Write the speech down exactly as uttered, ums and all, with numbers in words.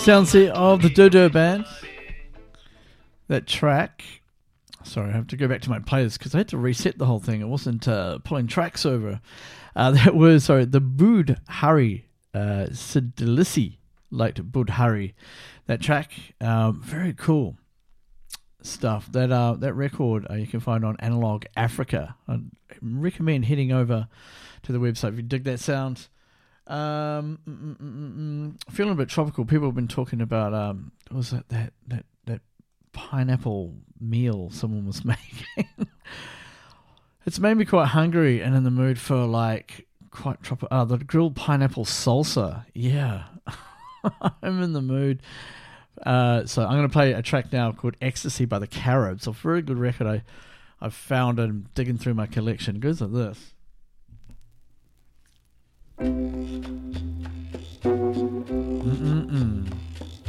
Sounds here of the Dodo Band. That track. Sorry, I have to go back to my playlist because I had to reset the whole thing. It wasn't uh, pulling tracks over. Uh, that was, sorry, the Bud Hari uh, Sidilisi, like Bud Hari. That track, um, very cool stuff. That uh, that record uh, you can find on Analog Africa. I recommend heading over to the website if you dig that sound. Um, mm, mm, mm, mm. Feeling a bit tropical. People have been talking about um, what was that that that that pineapple meal someone was making. It's made me quite hungry and in the mood for like quite tropical. Uh, the grilled pineapple salsa. Yeah, I'm in the mood. Uh, so I'm going to play a track now called Ecstasy by the Caribs. A very good record I I've found and digging through my collection. It goes like this. Mm-mm-mm.